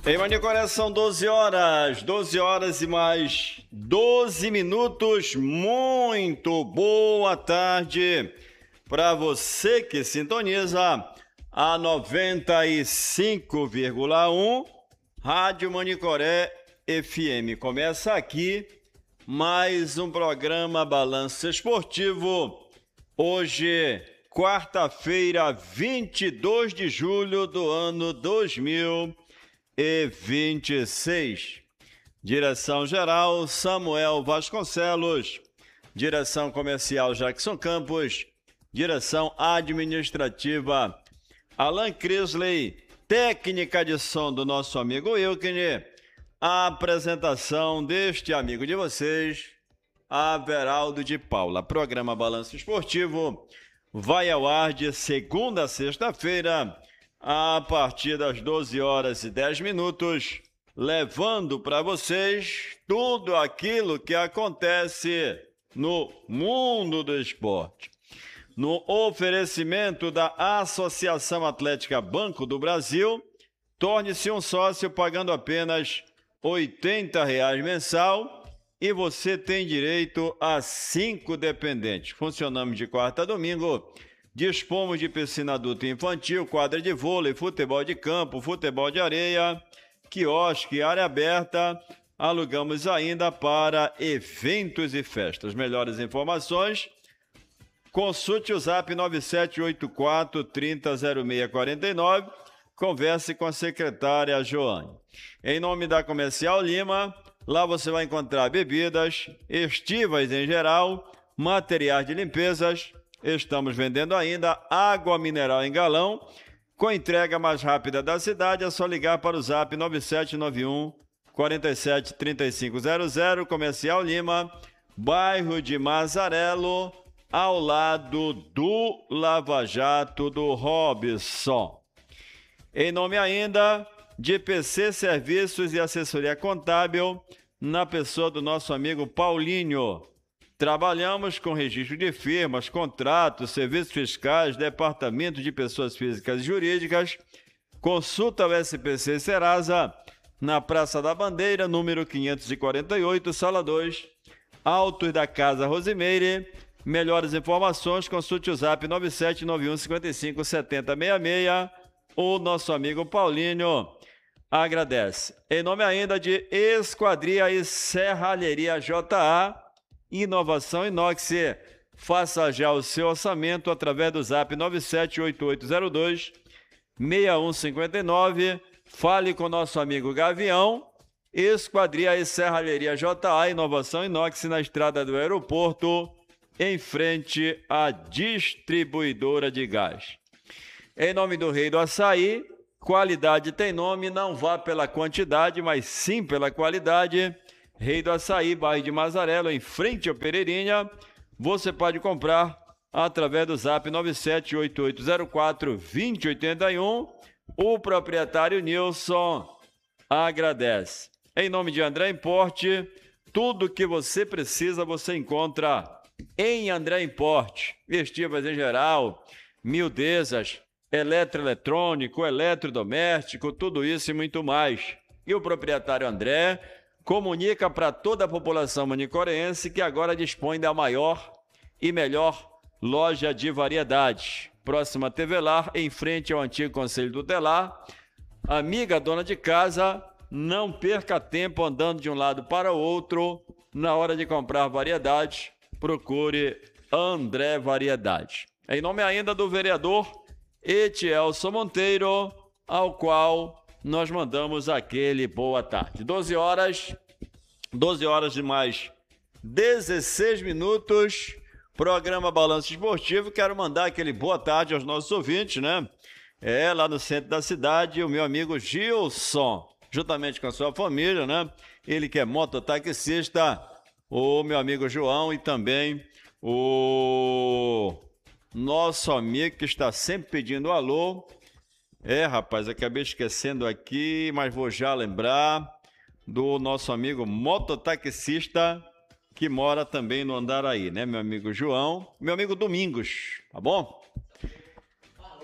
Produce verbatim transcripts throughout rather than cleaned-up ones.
Em Manicoré são doze horas, doze horas e mais doze minutos. Muito boa tarde para você que sintoniza a noventa e cinco vírgula um Rádio Manicoré F M. Começa aqui mais um programa Balanço Esportivo. Hoje, quarta-feira, vinte e dois de julho do ano dois mil e vinte e seis. Direção-geral, Samuel Vasconcelos. Direção comercial, Jackson Campos. Direção administrativa, Alan Crisley. Técnica de som do nosso amigo Wilkine. A apresentação deste amigo de vocês, Averaldo de Paula. Programa Balanço Esportivo vai ao ar de segunda a sexta-feira, a partir das doze horas e dez minutos, levando para vocês tudo aquilo que acontece no mundo do esporte. No oferecimento da Associação Atlética Banco do Brasil, torne-se um sócio pagando apenas oitenta reais mensal e você tem direito a cinco dependentes. Funcionamos de quarta a domingo. Dispomos de piscina adulta e infantil, quadra de vôlei, futebol de campo, futebol de areia, quiosque, área aberta. Alugamos ainda para eventos e festas. Melhores informações, consulte o zap nove sete oito quatro, três zero zero seis quatro nove. Converse com a secretária Joane. Em nome da Comercial Lima, lá você vai encontrar bebidas, estivas em geral, materiais de limpezas. Estamos vendendo ainda água mineral em galão, com entrega mais rápida da cidade. É só ligar para o zap nove sete nove um, quatro sete, três cinco zero zero. Comercial Lima, bairro de Mazarelo, ao lado do Lava Jato do Robson. Em nome ainda de P C Serviços e Assessoria Contábil, na pessoa do nosso amigo Paulinho. Trabalhamos com registro de firmas, contratos, serviços fiscais, departamento de pessoas físicas e jurídicas. Consulta o S P C Serasa, na Praça da Bandeira, número quinhentos e quarenta e oito, sala dois, Altos da Casa Rosimeire. Melhores informações, consulte o zap nove sete nove um, cinco cinco, sete zero seis seis. O nosso amigo Paulinho agradece. Em nome ainda de Esquadria e Serralheria J A, Inovação Inox. Faça já o seu orçamento através do zap nove sete oito oito zero dois, seis um cinco nove. Fale com nosso amigo Gavião. Esquadria e Serralheria J A, Inovação Inox, na estrada do aeroporto, em frente à distribuidora de gás. Em nome do Rei do Açaí, qualidade tem nome, não vá pela quantidade, mas sim pela qualidade. Rei do Açaí, bairro de Mazarelo, em frente ao Pereirinha. Você pode comprar através do zap nove sete oito oito zero quatro, dois zero oito um. O proprietário Nilson agradece. Em nome de André Importe, tudo que você precisa você encontra em André Importe. Estivas em geral, miudezas, eletroeletrônico, eletrodoméstico, tudo isso e muito mais. E o proprietário André comunica para toda a população manicoreense que agora dispõe da maior e melhor loja de variedades. Próxima T V Lar, em frente ao antigo Conselho Tutelar. Amiga dona de casa, não perca tempo andando de um lado para o outro. Na hora de comprar variedades, procure André Variedades. Em nome ainda do vereador Etielson Monteiro, ao qual nós mandamos aquele boa tarde. doze horas, doze horas de mais dezesseis minutos, programa Balanço Esportivo. Quero mandar aquele boa tarde aos nossos ouvintes, né? É, lá no centro da cidade, o meu amigo Gilson, juntamente com a sua família, né? Ele que é mototaxista, o meu amigo João e também o nosso amigo que está sempre pedindo alô. É, rapaz, acabei esquecendo aqui, mas vou já lembrar do nosso amigo mototaxista que mora também no Andaraí, né? Meu amigo João, meu amigo Domingos, tá bom?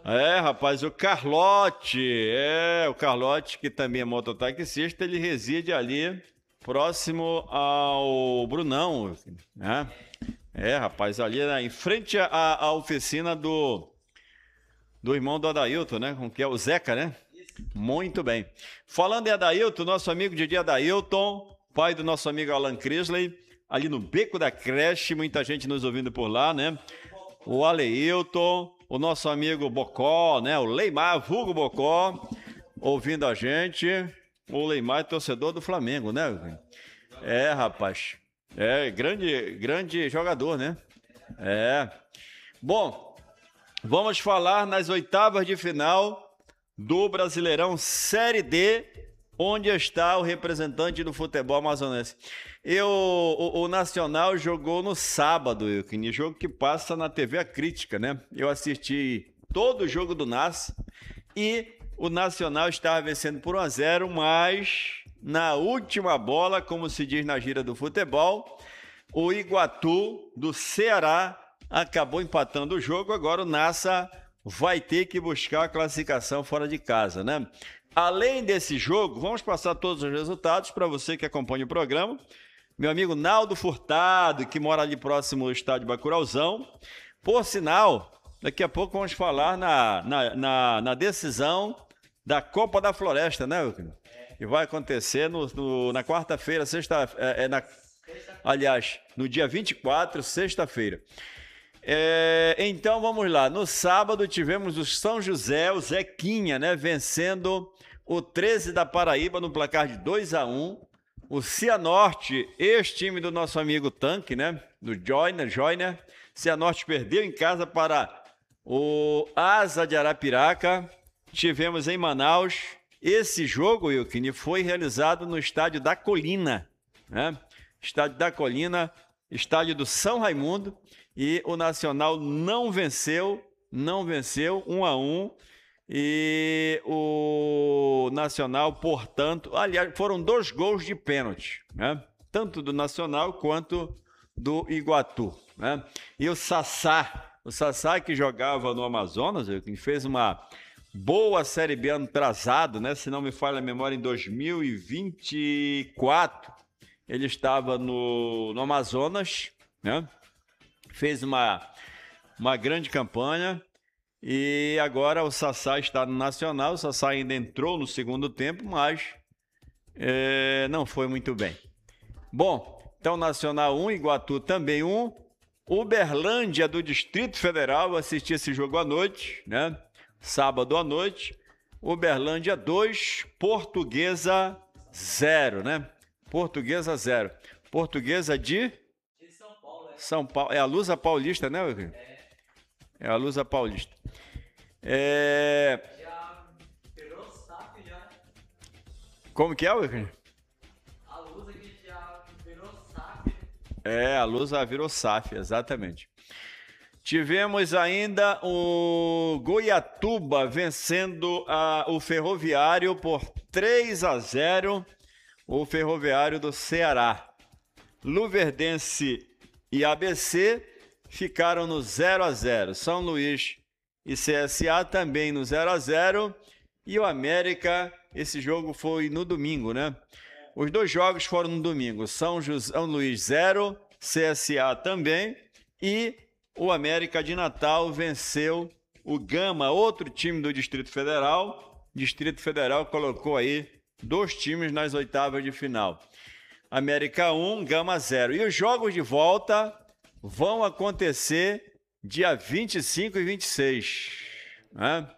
É, rapaz, o Carlote, é, o Carlote, que também é mototaxista, ele reside ali próximo ao Brunão, né? É, rapaz, ali né, em frente à, à oficina do, do irmão do Adailton, né? Que é o Zeca, né? Muito bem. Falando em Adailton, nosso amigo Didi Adailton, pai do nosso amigo Alan Crisley, ali no Beco da Creche, muita gente nos ouvindo por lá, né? O Aleilton, o nosso amigo Bocó, né? O Leimar, vulgo Bocó, ouvindo a gente. O Leimar é torcedor do Flamengo, né? É, rapaz. É, grande, grande jogador, né? É. Bom, vamos falar nas oitavas de final do Brasileirão Série D, onde está o representante do futebol amazonense. E o, o, o Nacional jogou no sábado, Euquini, jogo que passa na T V A Crítica, né? Eu assisti todo o jogo do N A S e o Nacional estava vencendo por um a zero, mas na última bola, como se diz na gíria do futebol, o Iguatu do Ceará acabou empatando o jogo. Agora o Nassa vai ter que buscar a classificação fora de casa, né? Além desse jogo, vamos passar todos os resultados para você que acompanha o programa. Meu amigo Naldo Furtado, que mora ali próximo ao estádio Bacurauzão. Por sinal, daqui a pouco vamos falar na, na, na, na decisão da Copa da Floresta, né, Euclides? Que vai acontecer no, no, na quarta-feira, sexta, é, é na, aliás, no dia vinte e quatro, sexta-feira. É, então vamos lá, no sábado tivemos o São José, o Zequinha, né, vencendo o treze da Paraíba no placar de dois a um. O Cianorte, ex-time do nosso amigo Tanque, né, do Joiner, Joiner. Cianorte perdeu em casa para o Asa de Arapiraca. Tivemos em Manaus. Esse jogo, Wilkini, foi realizado no estádio da Colina, né? Estádio da Colina, estádio do São Raimundo, e o Nacional não venceu, não venceu, um a um, e o Nacional, portanto, aliás, foram dois gols de pênalti, né? Tanto do Nacional quanto do Iguatu, né? E o Sassá, o Sassá que jogava no Amazonas, que fez uma boa Série B ano atrasado, né? Se não me falha a memória, em dois mil e vinte e quatro, ele estava no, no Amazonas, né? Fez uma, uma grande campanha. E agora o Sassá está no Nacional. O Sassá ainda entrou no segundo tempo, mas é, não foi muito bem. Bom, então Nacional um, Iguatu também um. Uberlândia do Distrito Federal, eu assisti esse jogo à noite, né? Sábado à noite. Uberlândia dois, Portuguesa zero, né? Portuguesa zero. Portuguesa de? De São Paulo, é. São Paulo. É a Lusa Paulista, né? É. É a Lusa Paulista. É... Já virou S A F, já. Como que é, Wilker? A Lusa que já virou S A F. É, a Lusa virou S A F, exatamente. Tivemos ainda o Goiatuba vencendo a, o Ferroviário por três a zero, o Ferroviário do Ceará. Luverdense e A B C ficaram no zero a zero. São Luís e C S A também no zero a zero. E o América, esse jogo foi no domingo, né? Os dois jogos foram no domingo. São, José, São Luís zero, C S A também. E o América de Natal venceu o Gama, outro time do Distrito Federal. Distrito Federal colocou aí dois times nas oitavas de final. América um, Gama zero. E os jogos de volta vão acontecer dia vinte e cinco e vinte e seis. Né?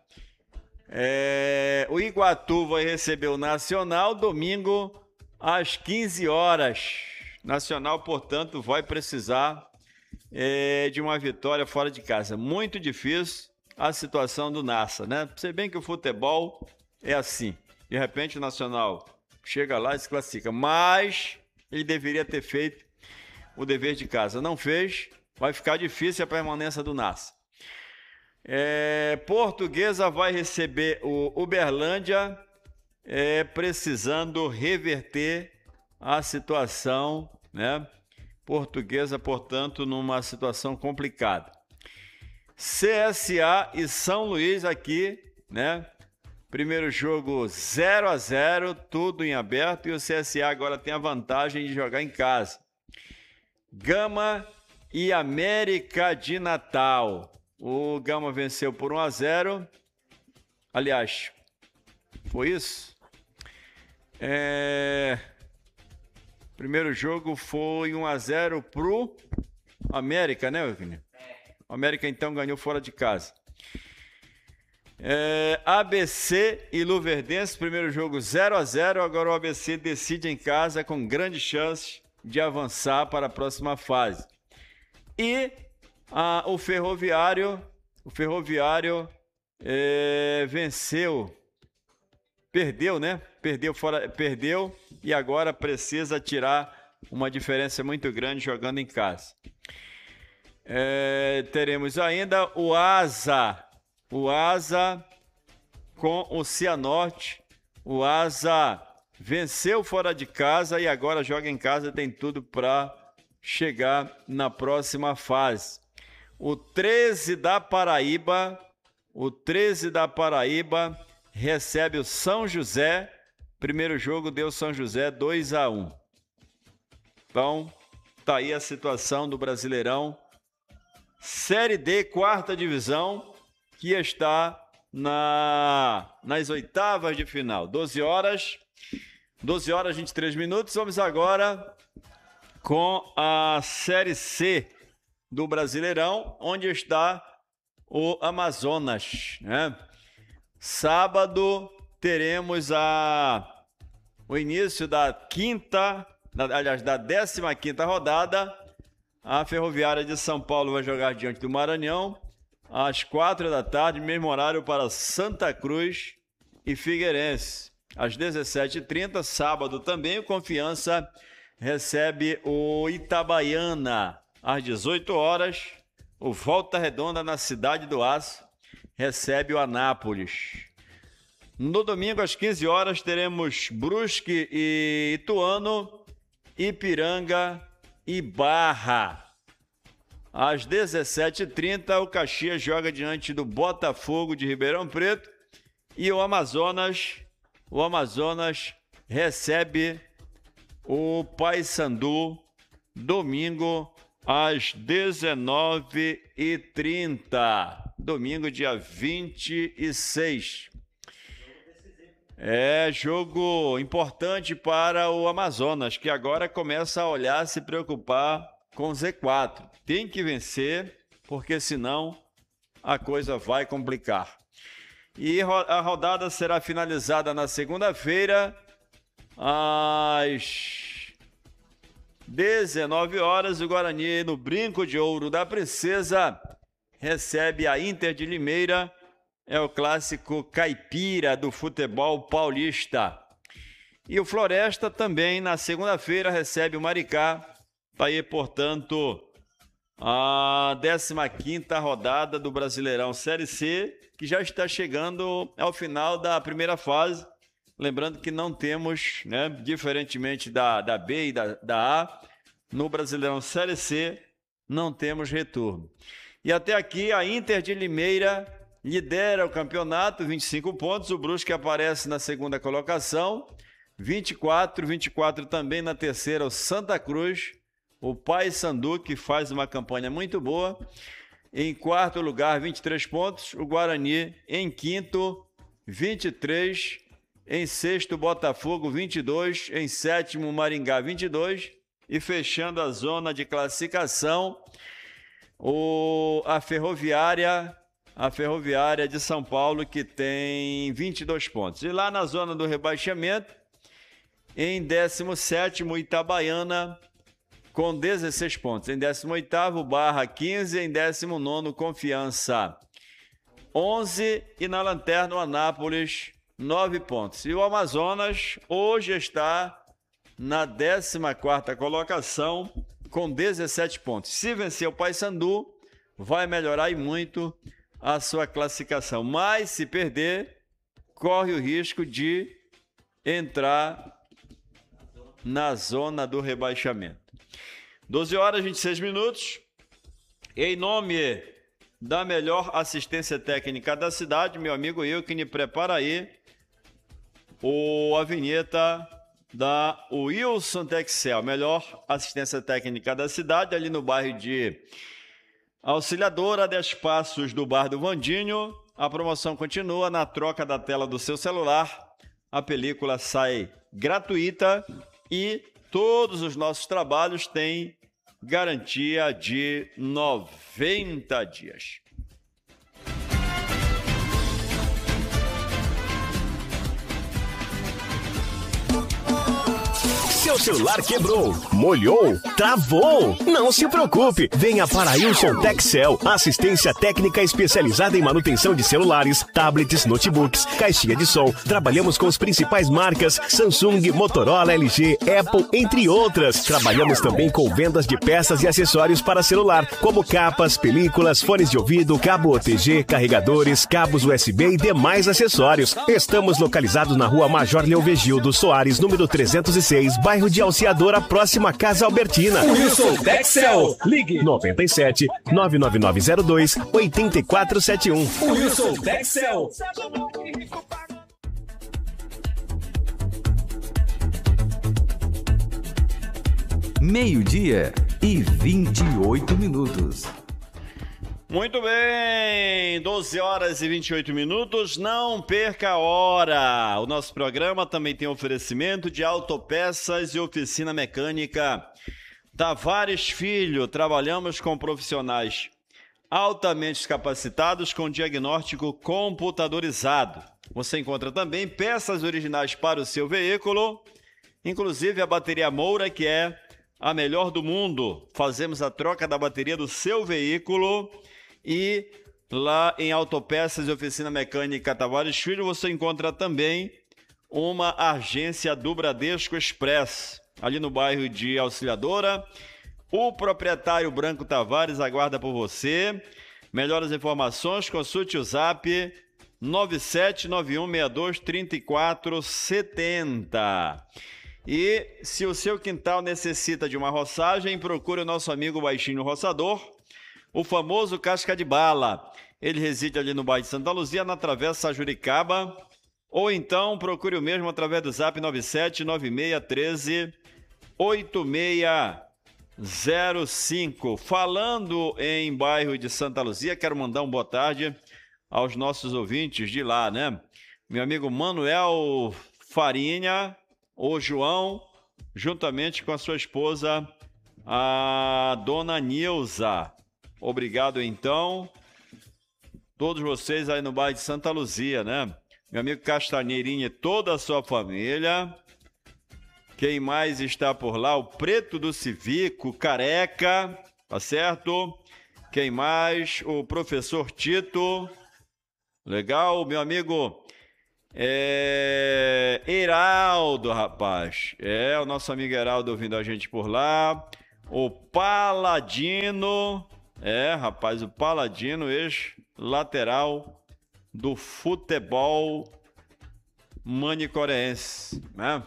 É, o Iguatu vai receber o Nacional domingo às quinze horas. Nacional, portanto, vai precisar é, de uma vitória fora de casa. Muito difícil a situação do Nassa, né? Se bem que o futebol é assim. De repente o Nacional chega lá e se classifica. Mas ele deveria ter feito o dever de casa. Não fez, vai ficar difícil a permanência do Nassa. É, Portuguesa vai receber o Uberlândia, é, precisando reverter a situação, né? Portuguesa, portanto, numa situação complicada. C S A e São Luís aqui, né? Primeiro jogo zero a zero, tudo em aberto, e o C S A agora tem a vantagem de jogar em casa. Gama e América de Natal. O Gama venceu por um a zero. Aliás, foi isso? É... Primeiro jogo foi um a zero pro América, né, Eugenio? O América então ganhou fora de casa. É, A B C e Luverdense, primeiro jogo zero a zero, agora o A B C decide em casa com grandes chances de avançar para a próxima fase. E a, o Ferroviário, o Ferroviário é, venceu, perdeu, né? Perdeu, fora, perdeu e agora precisa tirar uma diferença muito grande jogando em casa. É, teremos ainda o Asa, o Asa com o Cianorte. O Asa venceu fora de casa e agora joga em casa, tem tudo para chegar na próxima fase. O treze da Paraíba, o treze da Paraíba recebe o São José. Primeiro jogo deu São José dois a um. Então, tá aí a situação do Brasileirão Série D, quarta divisão, que está na, nas oitavas de final. doze horas, doze horas e vinte e três minutos. Vamos agora com a Série C do Brasileirão, onde está o Amazonas, né? Sábado teremos a, o início da quinta, da, aliás, da décima quinta rodada. A Ferroviária de São Paulo vai jogar diante do Maranhão às quatro da tarde, mesmo horário para Santa Cruz e Figueirense. Às dezessete e trinta, sábado também, o Confiança recebe o Itabaiana. Às dezoito horas, o Volta Redonda, na Cidade do Aço, recebe o Anápolis. No domingo, às quinze horas, teremos Brusque e Ituano, Ipiranga e Barra. Às dezessete e trinta, o Caxias joga diante do Botafogo de Ribeirão Preto e o Amazonas, o Amazonas recebe o Paysandu, domingo às dezenove e trinta. Domingo, dia vinte e seis. É jogo importante para o Amazonas, que agora começa a olhar, se preocupar com o Z quatro. Tem que vencer, porque senão a coisa vai complicar. E a rodada será finalizada na segunda-feira, às dezenove horas. O Guarani, no Brinco de Ouro da Princesa, recebe a Inter de Limeira. É o clássico caipira do futebol paulista. E o Floresta também, na segunda-feira, recebe o Maricá. Está aí, portanto, a décima quinta rodada do Brasileirão Série C, que já está chegando ao final da primeira fase. Lembrando que não temos, né, diferentemente da, da B e da, da A, no Brasileirão Série C, não temos retorno. E até aqui, a Inter de Limeira lidera o campeonato, vinte e cinco pontos. O Brusque aparece na segunda colocação, vinte e quatro. vinte e quatro também na terceira, o Santa Cruz. O Paysandu, que faz uma campanha muito boa. Em quarto lugar, vinte e três pontos. O Guarani em quinto, vinte e três. Em sexto, Botafogo, vinte e dois. Em sétimo, Maringá, vinte e dois. E fechando a zona de classificação, o, a Ferroviária... A Ferroviária de São Paulo, que tem vinte e dois pontos. E lá na zona do rebaixamento, em décimo sétimo, Itabaiana, com dezesseis pontos. Em décimo oitavo, Barra, quinze. Em décimo nono, Confiança, onze. E na lanterna, o Anápolis, nove pontos. E o Amazonas hoje está na décima quarta colocação, com dezessete pontos. Se vencer o Paysandu, vai melhorar e muito a sua classificação, mas se perder, corre o risco de entrar na zona do rebaixamento. doze horas e vinte e seis minutos. Em nome da melhor assistência técnica da cidade, meu amigo Wilkin, prepara aí o, a vinheta da Wilson Texel, melhor assistência técnica da cidade, ali no bairro de Auxiliadora, a dez passos do bar do Vandinho. A promoção continua na troca da tela do seu celular. A película sai gratuita e todos os nossos trabalhos têm garantia de noventa dias. Seu celular quebrou, molhou, travou? Não se preocupe, venha para a Wilson Texel, assistência técnica especializada em manutenção de celulares, tablets, notebooks, caixinha de som. Trabalhamos com as principais marcas Samsung, Motorola, L G, Apple, entre outras. Trabalhamos também com vendas de peças e acessórios para celular, como capas, películas, fones de ouvido, cabo O T G, carregadores, cabos U S B e demais acessórios. Estamos localizados na rua Major Leovegildo Soares, número trezentos e seis, bairro de Auxiliadora, próxima à Casa Albertina. Wilson Texel, ligue noventa e sete, nove nove nove zero dois, oito quatro sete um. Wilson Texel. Meio-dia e vinte e oito minutos. Muito bem, doze horas e vinte e oito minutos, não perca a hora. O nosso programa também tem oferecimento de autopeças e oficina mecânica Tavares Filho. Trabalhamos com profissionais altamente capacitados com diagnóstico computadorizado. Você encontra também peças originais para o seu veículo, inclusive a bateria Moura, que é a melhor do mundo. Fazemos a troca da bateria do seu veículo. E lá em Autopeças e Oficina Mecânica Tavares Filho você encontra também uma agência do Bradesco Express, ali no bairro de Auxiliadora. O proprietário Branco Tavares aguarda por você. Melhores informações, consulte o zap nove sete nove um seis dois três quatro sete zero. E se o seu quintal necessita de uma roçagem, procure o nosso amigo Baixinho Roçador, o famoso Casca de Bala. Ele reside ali no bairro de Santa Luzia, na Travessa Juricaba. Ou então procure o mesmo através do zap nove sete nove seis um três oito seis zero cinco. Falando em bairro de Santa Luzia, quero mandar uma boa tarde aos nossos ouvintes de lá, né? Meu amigo Manuel Farinha, o João, juntamente com a sua esposa, a dona Nilza. Obrigado, então, todos vocês aí no bairro de Santa Luzia, né? Meu amigo Castanheirinho e toda a sua família. Quem mais está por lá? O Preto do Civico, Careca, tá certo? Quem mais? O professor Tito. Legal, meu amigo é... Heraldo, rapaz. É, o nosso amigo Heraldo ouvindo a gente por lá. O Paladino... É, rapaz, o Paladino, ex-lateral do futebol manicoreense, né?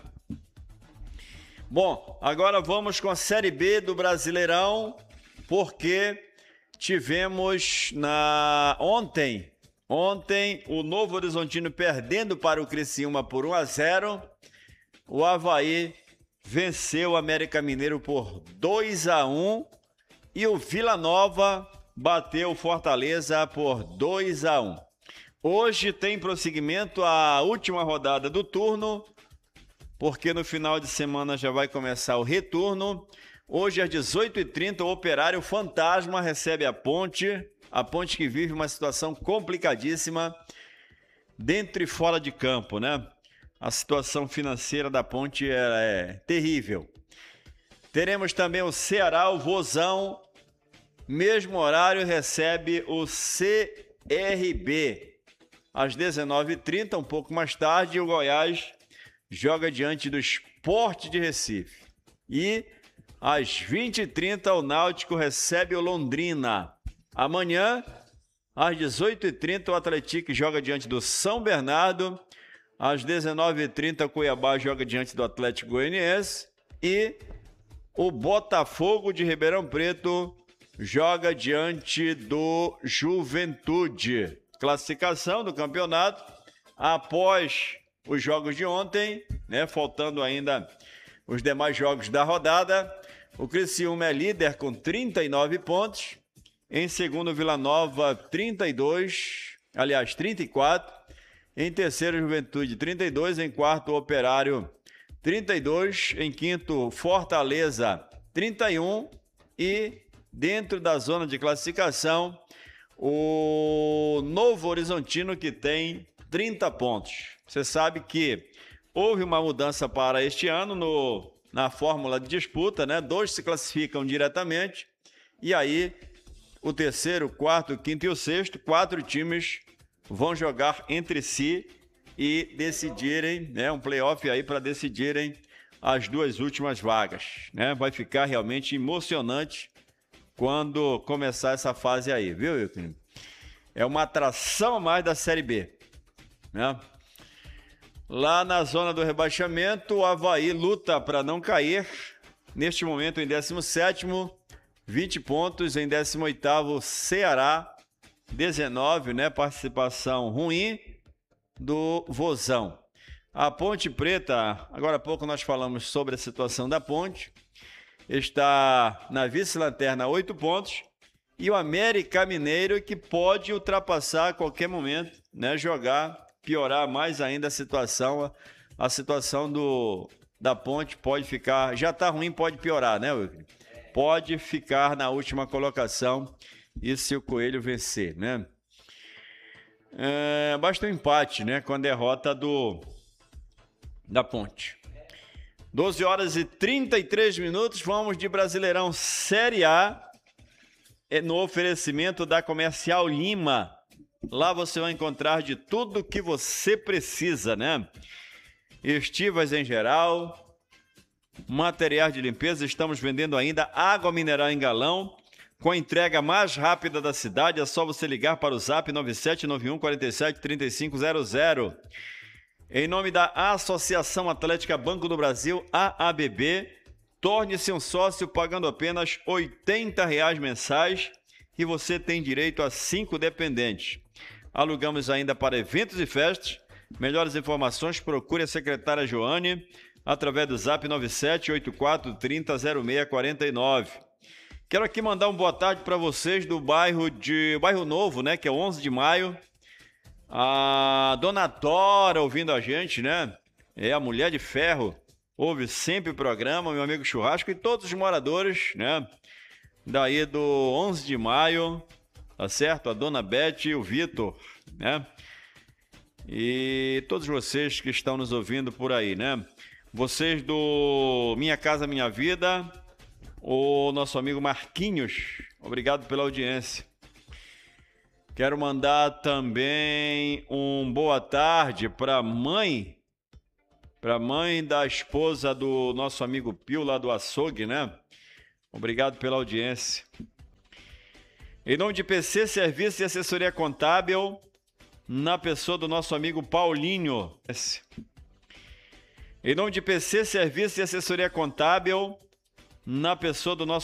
Bom, agora vamos com a Série B do Brasileirão, porque tivemos na ontem, ontem o Novo Horizontino perdendo para o Criciúma por um a zero, o Avaí venceu o América Mineiro por dois a um, e o Vila Nova bateu o Fortaleza por dois a um. Hoje tem prosseguimento a última rodada do turno, porque no final de semana já vai começar o retorno. Hoje às dezoito e trinta o Operário Fantasma recebe a Ponte, a Ponte que vive uma situação complicadíssima dentro e fora de campo, né? A situação financeira da Ponte é, é terrível. Teremos também o Ceará, o Vozão, mesmo horário, recebe o C R B. Às dezenove e trinta, um pouco mais tarde, o Goiás joga diante do Sport de Recife. E às vinte e trinta, o Náutico recebe o Londrina. Amanhã, às dezoito e trinta, o Atlético joga diante do São Bernardo. Às dezenove e trinta, o Cuiabá joga diante do Atlético Goianiense. E o Botafogo de Ribeirão Preto joga diante do Juventude. Classificação do campeonato após os jogos de ontem, né? Faltando ainda os demais jogos da rodada. O Criciúma é líder com trinta e nove pontos. Em segundo, Vila Nova, trinta e dois. Aliás, trinta e quatro. Em terceiro, Juventude, trinta e dois. Em quarto, Operário, trinta e dois. Em quinto, Fortaleza, trinta e um. E dentro da zona de classificação, o Novo Horizontino, que tem trinta pontos. Você sabe que houve uma mudança para este ano no, na fórmula de disputa, né? Dois se classificam diretamente e aí o terceiro, quarto, quinto e o sexto, quatro times vão jogar entre si e decidirem, né? Um playoff aí para decidirem as duas últimas vagas, né? Vai ficar realmente emocionante quando começar essa fase aí, viu, Wilton? É uma atração a mais da Série B, né? Lá na zona do rebaixamento, o Avaí luta para não cair. Neste momento, em décimo sétimo, vinte pontos. Em décimo oitavo, Ceará, dezenove, né? Participação ruim do Vozão. A Ponte Preta, agora há pouco nós falamos sobre a situação da Ponte, está na vice-lanterna, oito pontos. E o América Mineiro, que pode ultrapassar a qualquer momento, né? Jogar, piorar mais ainda a situação. A situação do, da Ponte pode ficar... Já está ruim, pode piorar, né, Wilker? Pode ficar na última colocação e se o Coelho vencer, né? É, basta um empate, né? Com a derrota do, da Ponte. doze horas e trinta e três minutos. Vamos de Brasileirão Série A. No oferecimento da Comercial Lima. Lá você vai encontrar de tudo que você precisa, né? Estivas em geral, material de limpeza. Estamos vendendo ainda água mineral em galão, com a entrega mais rápida da cidade. É só você ligar para o zap nove sete nove um quatro sete três cinco zero zero. Em nome da Associação Atlética Banco do Brasil, A A B B, torne-se um sócio pagando apenas oitenta reais mensais e você tem direito a cinco dependentes. Alugamos ainda para eventos e festas. Melhores informações, procure a secretária Joane através do zap nove sete oito quatro três zero zero seis quatro nove. Quero aqui mandar uma boa tarde para vocês do bairro de Bairro Novo, né, que é onze de maio. A Dona Dora ouvindo a gente, né? É a Mulher de Ferro. Ouve sempre o programa, meu amigo Churrasco, e todos os moradores, né? Daí do onze de maio, tá certo? A Dona Beth e o Vitor, né? E todos vocês que estão nos ouvindo por aí, né? Vocês do Minha Casa Minha Vida, o nosso amigo Marquinhos, obrigado pela audiência. Quero mandar também um boa tarde para a mãe, para a mãe da esposa do nosso amigo Pio, lá do açougue, né? Obrigado pela audiência. Em nome de P C Serviço e Assessoria Contábil, na pessoa do nosso amigo Paulinho. Em nome de P C Serviço e Assessoria Contábil, na pessoa do nosso